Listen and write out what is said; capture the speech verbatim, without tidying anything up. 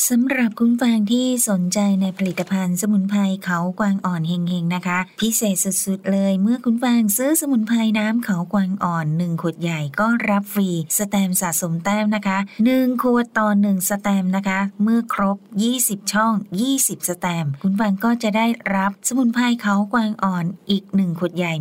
สำหรับคุณฟังที่สนใจในผลิตภัณฑ์สมุนไพรเขากวางอ่อนเฮงๆนะคะพิเศษสุดๆเลยเมื่อคุณฟังซื้อสมุนไพรน้ำเขากวางอ่อนหนึ่งขวดใหญ่ก็รับฟรีสแตมป์สะสมแต้มนะคะหนึ่งขวดต่อหนึ่งสแตมป์นะคะเมื่อครบยี่สิบช่องยี่สิบสแตมป์คุณฟังก็จะได้รับสมุนไพรเขากวางอ่อนอีกหนึ่งขวดใหญ่